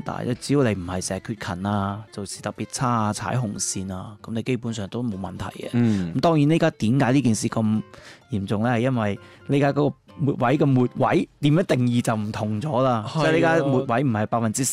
大，即只要你唔係成日缺勤啊，做事特別差啊，踩紅線啊，咁你基本上都冇問題嘅。咁當然呢家點解呢件事咁嚴重咧？係因為呢家嗰個末位嘅末位點樣定義就唔同咗啦。即係呢家末位唔係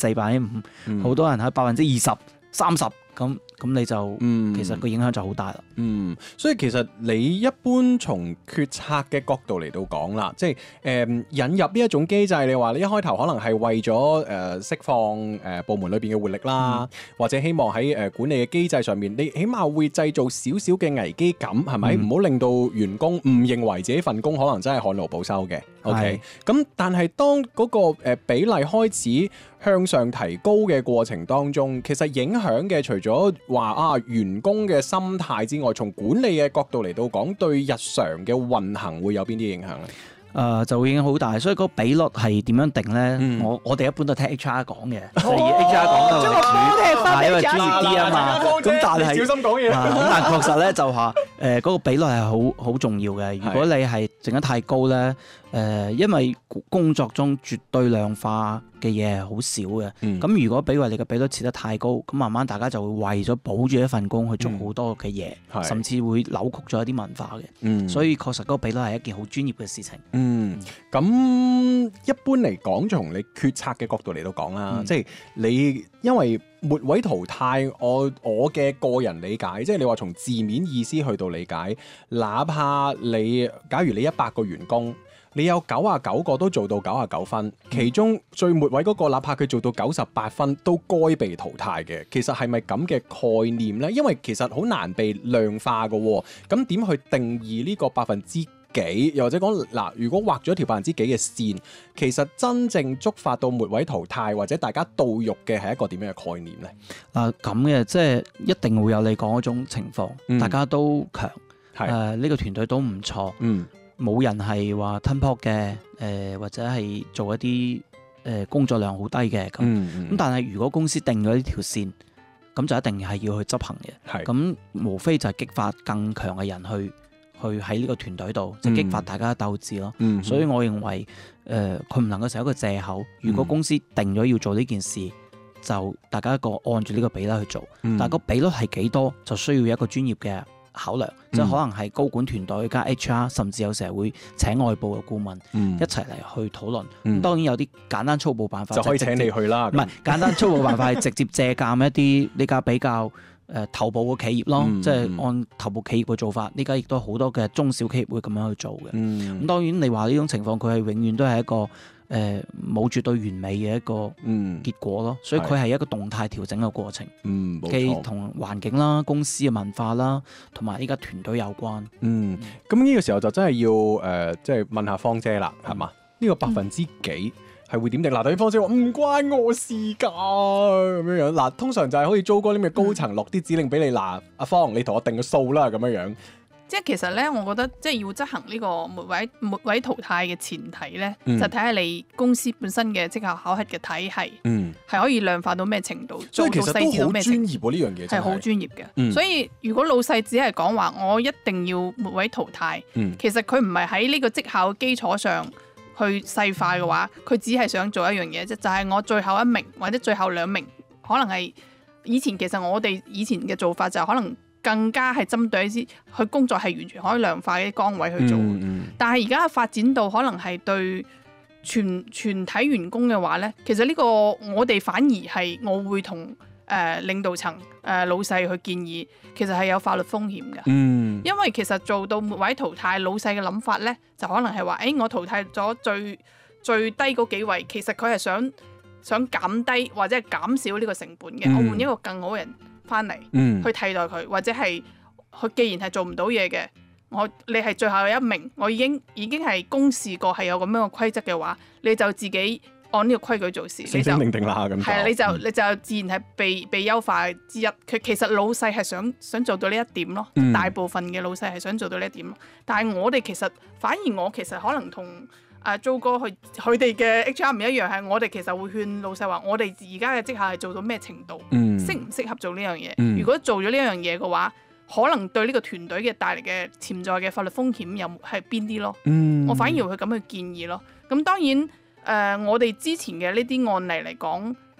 4%、5%，好多人係20%、30%咁你就其實個影響就好大啦。 所以其實你一般從決策嘅角度嚟到講啦，即係引入呢一種機制，你話你一開頭可能係為咗釋放部門裏邊嘅活力啦，或者希望喺管理嘅機制上面，你起碼會製造少少嘅危機感，係咪？唔好令到員工誤認為自己份工可能真係汗勞保收嘅。OK，咁但係當嗰個比例開始向上提高嘅過程當中，其實影響嘅除咗話員工嘅心態之外，從管理嘅角度嚟到講，對日常嘅運行會有邊啲影響咧？ 就會影響好大，所以嗰個比率係點樣定咧？我哋一般都聽 HR 講嘅，所以 HR 講嘅為主，因為專業啲啊嘛。咁但係小心講嘢。 咁但係確實咧就話嗰個比率係好重要嘅。如果你係整得太高咧，因為工作中絕對量化嘅嘢係好少嘅。咁如果比如你嘅比率設得太高，咁慢慢大家就會為咗保住一份工去做好多嘅嘢，甚至會扭曲咗一啲文化嘅。所以確實嗰個比率係一件好專業嘅事情。 咁一般嚟講，從你決策嘅角度嚟到講啦，即係你因為末位淘汰，我嘅個人理解，即係你話從字面意思去到理解，哪怕假如你100個員工，你有99個都做到99分，其中最末位嗰個，哪怕佢做到98分，都該被淘汰嘅。其實係咪咁嘅概念呢？因為其實好難被量化㗎喎，咁點去定義呢個%幾？又或者講嗱，如果畫咗條%幾嘅線，其實真正觸發到末位淘汰或者大家到肉嘅係一個點樣嘅概念呢？ 咁嘅即係一定會有你講嗰種情況，大家都強，呢個團隊都唔錯，冇人係話吞泡嘅，或者係做一啲工作量好低嘅咁。但係如果公司定咗呢條線，咁就一定係要去執行嘅。咁無非就係激發更強嘅人去喺呢個團隊度，就激發大家鬥志咯。所以我認為佢唔能夠成為一個藉口。如果公司定咗要做呢件事，就大家按住呢個比例去做。但係個比率係幾多，就需要一個專業嘅考量，即係可能係高管團隊加 HR，甚至有時候會請外部嘅顧問一齊嚟去討論。咁當然有啲簡單粗暴辦法就可以請你去啦。 唔係簡單粗暴辦法係直接借鑑一啲呢家比較頭部嘅企業咯，即係按頭部企業嘅做法。呢家亦都好多嘅中小企業會咁樣去做嘅。咁當然你話呢種情況，佢係永遠都係一個冇絕對完美嘅一個結果咯。所以佢係一個動態調整嘅過程，既同環境啦、公司嘅文化啦，同埋呢家團隊有關。 咁呢個時候就真係要即係問下芳姐啦，係嘛？呢個%幾？係會點定？嗱，對方先話唔關我事㗎咁樣樣。嗱，通常就係好似租哥啲咩高層落啲指令俾你，嗱，阿芳你同我定個數啦咁樣樣。 即係其實咧，我覺得即係要執行呢個末位淘汰嘅前提咧，就睇下你公司本身嘅績效考核嘅體系，係可以量化到咩程度， 所以其實都好專業喎，呢樣嘢係好專業嘅。所以如果老細只係講話我一定要末位淘汰，其實佢唔係喺呢個績效基礎上去細化嘅話，佢只係想做一樣嘢啫，就係我最後1名或者最後2名，可能係其實我哋以前嘅做法就可能更加係針對一啲佢工作係完全可以量化嘅崗位去做。但係而家發展到可能係對全體員工嘅話呢，其實呢個我哋反而係我會同領導層老細去建議，其實係有法律風險嘅。因為其實做到末位淘汰，老細嘅諗法呢，就可能係話，我淘汰咗最低嗰幾位，其實佢係想減低或者係減少呢個成本嘅。我換一個更好嘅人翻嚟去替代佢，或者係佢既然係做唔到嘢嘅，你係最後1名，我已經係公示過係有咁樣嘅規則嘅話，你就自己按呢個規矩做事， 醒醒定定啦咁。 係啊，你就自然係被優化之一。佢其實老細係想做到呢一點咯，大部分嘅老細係想做到呢一點咯。但係我哋其實我其實可能同租哥佢哋嘅 HR 唔一樣，係我哋其實會勸老細話，我哋而家嘅績效係做到咩程度，適唔適合做呢樣嘢？如果做咗呢樣嘢嘅話，可能對呢個團隊嘅帶嚟嘅潛在嘅法律風險又係邊啲咯？我反而會咁去建議咯。咁當然我哋之前嘅呢啲案例嚟講，